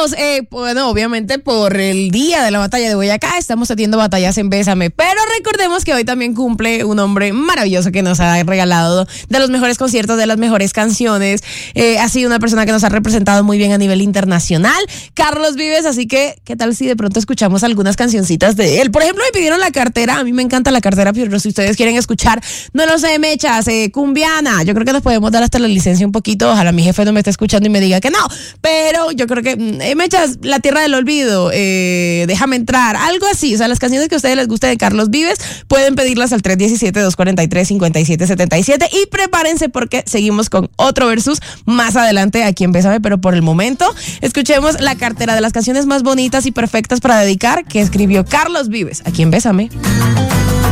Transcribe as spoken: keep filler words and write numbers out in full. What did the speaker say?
estamos, eh, bueno, obviamente por el día de la batalla de Boyacá, estamos haciendo batallas en Bésame, pero recordemos que hoy también cumple un hombre maravilloso que nos ha regalado de los mejores conciertos, de las mejores canciones, eh, ha sido una persona que nos ha representado muy bien a nivel internacional, Carlos Vives, así que, ¿qué tal si de pronto escuchamos algunas cancioncitas de él? Por ejemplo, me pidieron la cartera, a mí me encanta la cartera, pero si ustedes quieren escuchar, no lo sé, mechas, eh, cumbiana, yo creo que nos podemos dar hasta la licencia un poquito, ojalá mi jefe no me esté escuchando y me diga que no, pero yo creo que, eh, mechas, La Tierra del Olvido, eh, Déjame Entrar, algo así, o sea, las canciones que a ustedes les gusten de Carlos Vives, pueden pedirlas al tres uno siete, dos cuatro tres, cinco siete siete siete y prepárense porque seguimos con otro versus más adelante aquí en Bésame, pero por el momento, escuchemos la cartera de las canciones más bonitas y perfectas para dedicar que escribió Carlos Vives, aquí en Bésame.